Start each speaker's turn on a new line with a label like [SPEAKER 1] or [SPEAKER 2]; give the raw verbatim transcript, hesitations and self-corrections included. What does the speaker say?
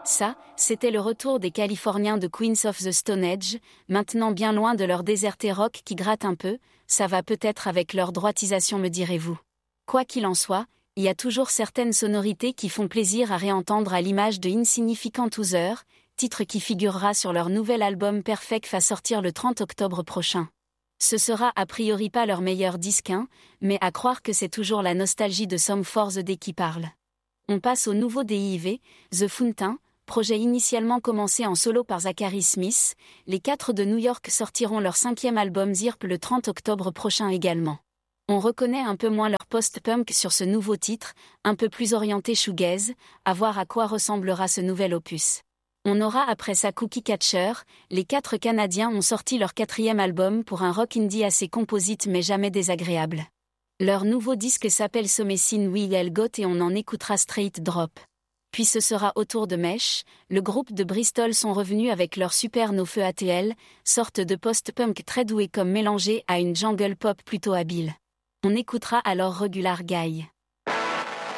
[SPEAKER 1] Ça, c'était le retour des Californiens de Queens of the Stone Age, maintenant bien loin de leur déserté rock qui gratte un peu, ça va peut-être avec leur droitisation me direz-vous. Quoi qu'il en soit, il y a toujours certaines sonorités qui font plaisir à réentendre à l'image de Insignificant Other, titre qui figurera sur leur nouvel album Perfect va sortir le trente octobre prochain. Ce sera a priori pas leur meilleur disque, hein, mais à croire que c'est toujours la nostalgie de Some for the Day qui parle. On passe au nouveau D I V, The Fountain, projet initialement commencé en solo par Zachary Smith. Les quatre de New York sortiront leur cinquième album Zirp le trente octobre prochain également. On reconnaît un peu moins leur post-punk sur ce nouveau titre, un peu plus orienté shoegaze, à voir à quoi ressemblera ce nouvel opus. On aura après ça Cookie Catcher, les quatre Canadiens ont sorti leur quatrième album pour un rock indie assez composite mais jamais désagréable. Leur nouveau disque s'appelle Something We All Got et on en écoutera Straight Drop. Puis ce sera au tour de Mesh, le groupe de Bristol sont revenus avec leur super No Feu A T L, sorte de post-punk très doué comme mélangé à une jungle pop plutôt habile. On écoutera alors Regular Guy.